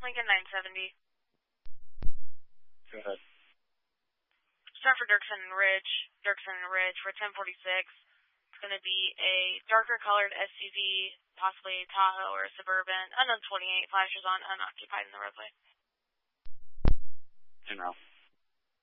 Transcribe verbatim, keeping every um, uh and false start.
Lincoln nine seventy. Go ahead. Start for Dirksen Ridge, Dirksen Ridge for ten forty-six. It's going to be a darker colored S U V, possibly a Tahoe or a Suburban, unknown twenty-eight, flashers on, unoccupied in the roadway. En route.